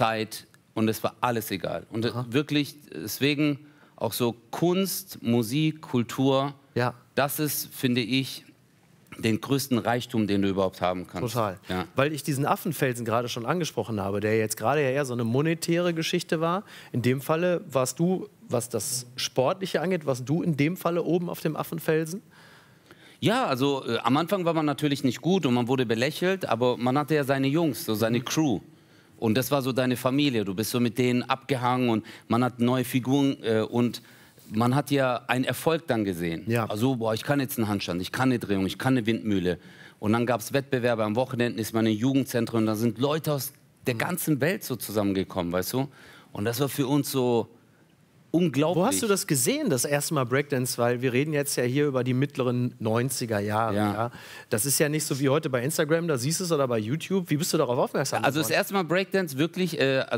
Zeit und es war alles egal. Und wirklich, deswegen auch so Kunst, Musik, Kultur, das ist, finde ich, den größten Reichtum, den du überhaupt haben kannst. Total. Ja. Weil ich diesen Affenfelsen gerade schon angesprochen habe, der jetzt gerade ja eher so eine monetäre Geschichte war. In dem Falle warst du, was das Sportliche angeht, warst du in dem Falle oben auf dem Affenfelsen? Ja, also am Anfang war man natürlich nicht gut und man wurde belächelt, aber man hatte ja seine Jungs, so seine Crew. Und das war so deine Familie. Du bist so mit denen abgehangen und man hat neue Figuren und man hat ja einen Erfolg dann gesehen. Ja. Also, boah, ich kann jetzt einen Handstand, ich kann eine Drehung, ich kann eine Windmühle. Und dann gab es Wettbewerbe, am Wochenende ist man in Jugendzentren und da sind Leute aus der ganzen Welt so zusammengekommen, weißt du? Und das war für uns so unglaublich. Wo hast du das gesehen, das erste Mal Breakdance? Weil wir reden jetzt ja hier über die mittleren 90er Jahre. Ja. Das ist ja nicht so wie heute bei Instagram, da siehst du es, oder bei YouTube. Wie bist du darauf aufmerksam geworden? Also das erste Mal Breakdance wirklich,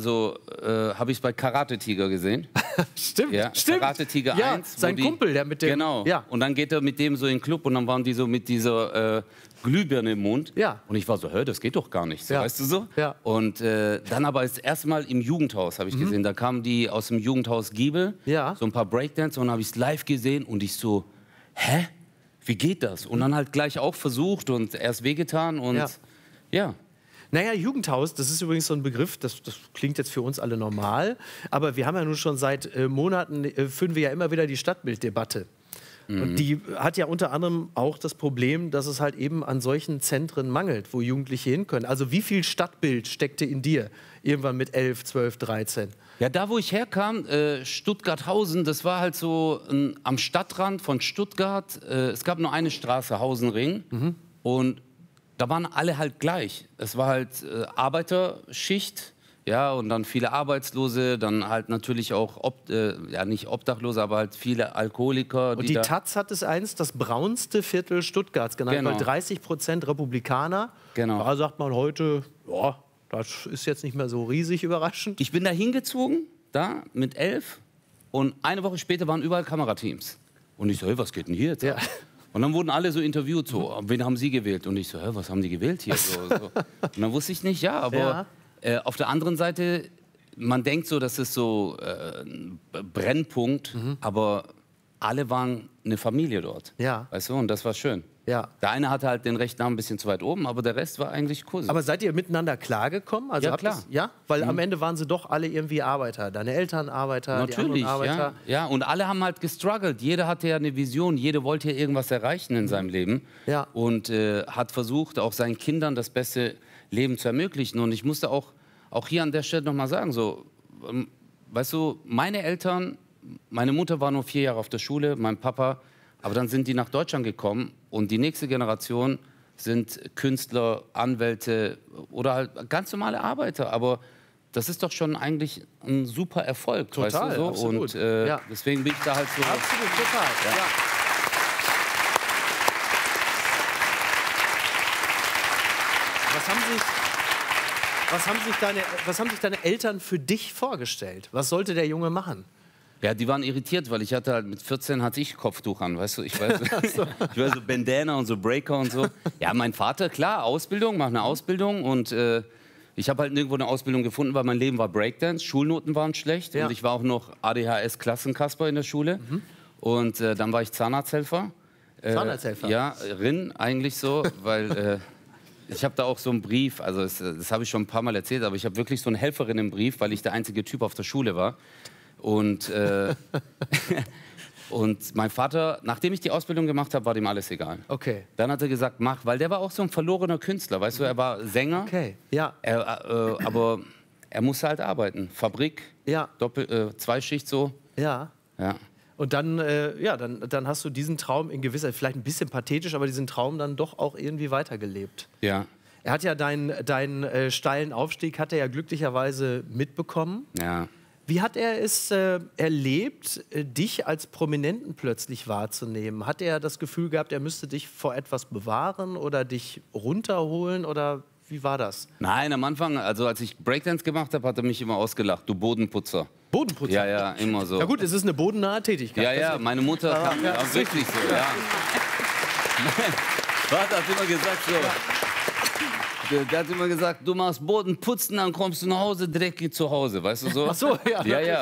habe ich es bei Karate Tiger gesehen. Stimmt, ja, stimmt. Karate Tiger 1. Sein Kumpel, der mit dem... Genau. Ja. Und dann geht er mit dem so in den Club und dann waren die so mit dieser Glühbirne im Mund. Ja. Und ich war so, hör, das geht doch gar nicht. So, weißt du so? Ja. Und dann aber das erste Mal im Jugendhaus habe ich gesehen. Da kamen die aus dem Jugendhaus Giebel, so ein paar Breakdance, und dann habe ich es live gesehen und ich so, hä? Wie geht das? Und dann halt gleich auch versucht und erst wehgetan und ja. Naja, Jugendhaus, das ist übrigens so ein Begriff, das klingt jetzt für uns alle normal, aber wir haben ja nun schon seit Monaten, führen wir ja immer wieder die Stadtbilddebatte. Und die hat ja unter anderem auch das Problem, dass es halt eben an solchen Zentren mangelt, wo Jugendliche hin können. Also wie viel Stadtbild steckte in dir irgendwann mit 11, 12, 13? Ja, da wo ich herkam, Stuttgarthausen, das war halt so am Stadtrand von Stuttgart. Es gab nur eine Straße, Hausenring. Und da waren alle halt gleich. Es war halt Arbeiterschicht. Ja, und dann viele Arbeitslose, dann halt natürlich auch, ja nicht Obdachlose, aber halt viele Alkoholiker. Und die Taz hat es einst das braunste Viertel Stuttgarts genannt, weil 30% Republikaner. Genau. Da sagt man heute, ja, das ist jetzt nicht mehr so riesig überraschend. Ich bin da hingezogen, da mit 11, und eine Woche später waren überall Kamerateams. Und ich so, hey, was geht denn hier jetzt? Ja. Und dann wurden alle so interviewt, so, wen haben Sie gewählt? Und ich so, hä, was haben die gewählt hier? So. Und dann wusste ich nicht, ja, aber... Ja. Auf der anderen Seite, man denkt so, das ist so ein Brennpunkt, aber alle waren eine Familie dort. Ja. Weißt du, und das war schön. Ja. Der eine hatte halt den rechten Arm ein bisschen zu weit oben, aber der Rest war eigentlich cool. Aber seid ihr miteinander klargekommen? Also ja, klar. Ja? Weil am Ende waren sie doch alle irgendwie Arbeiter. Deine Eltern Arbeiter, natürlich, die anderen Arbeiter. Ja, und alle haben halt gestruggelt. Jeder hatte ja eine Vision, jeder wollte ja irgendwas erreichen in seinem Leben. Ja. Und hat versucht, auch seinen Kindern das beste Leben zu ermöglichen. Und ich musste auch hier an der Stelle noch mal sagen, so, weißt du, meine Eltern, meine Mutter war nur 4 Jahre auf der Schule, mein Papa, aber dann sind die nach Deutschland gekommen und die nächste Generation sind Künstler, Anwälte oder halt ganz normale Arbeiter, aber das ist doch schon eigentlich ein super Erfolg, total, weißt du so? Absolut. Und deswegen bin ich da halt so... Absolut, total, ja. Was haben sich deine Eltern für dich vorgestellt? Was sollte der Junge machen? Ja, die waren irritiert, weil ich hatte halt mit 14 hatte ich Kopftuch an, weißt du? Ich war so Bandana und so Breaker und so. Ja, mein Vater, klar, Ausbildung, mach eine Ausbildung, und ich habe halt nirgendwo eine Ausbildung gefunden, weil mein Leben war Breakdance, Schulnoten waren schlecht und ich war auch noch ADHS-Klassenkasper in der Schule. Und dann war ich Zahnarzthelfer. Zahnarzthelfer? Ja, eigentlich so, weil... Ich habe da auch so einen Brief, also das habe ich schon ein paar Mal erzählt, aber ich habe wirklich so eine Helferin im Brief, weil ich der einzige Typ auf der Schule war. Und, und mein Vater, nachdem ich die Ausbildung gemacht habe, war dem alles egal. Okay. Dann hat er gesagt, mach, weil der war auch so ein verlorener Künstler, weißt du, er war Sänger, ja. Aber er musste halt arbeiten. Fabrik, ja. Zweischicht so. Ja. Ja. Und dann, dann hast du diesen Traum in gewisser, vielleicht ein bisschen pathetisch, aber diesen Traum dann doch auch irgendwie weitergelebt. Ja. Er hat ja deinen steilen Aufstieg, hat er ja glücklicherweise mitbekommen. Ja. Wie hat er es erlebt, dich als Prominenten plötzlich wahrzunehmen? Hat er das Gefühl gehabt, er müsste dich vor etwas bewahren oder dich runterholen, oder wie war das? Nein, am Anfang, also als ich Breakdance gemacht habe, hat er mich immer ausgelacht, du Bodenputzer. Bodenputzer? Ja, ja, immer so. Ja gut, es ist eine bodennahe Tätigkeit. Ja, ja, meine Mutter kam auch wirklich so, ja. Mein Vater hat immer gesagt so, Der hat immer gesagt, du machst Boden putzen, dann kommst du nach Hause, dreckig zu Hause, weißt du so? Ach so, ja. Ja, ja.